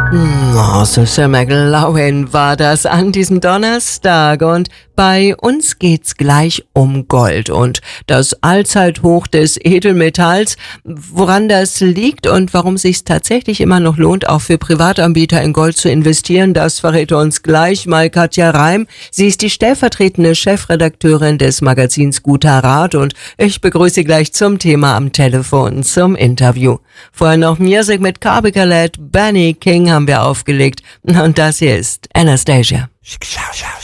So McLaughlin war das an diesem Donnerstag und bei uns geht's gleich um Gold und das Allzeithoch des Edelmetalls. Woran das liegt und warum sich's tatsächlich immer noch lohnt, auch für Privatanbieter in Gold zu investieren, das verrät uns gleich mal Katja Reim. Sie ist die stellvertretende Chefredakteurin des Magazins Guter Rat und ich begrüße Sie gleich zum Thema am Telefon zum Interview. Vorher noch Music mit Carby Khaled, Benny King haben wir aufgelegt und das hier ist Anastasia.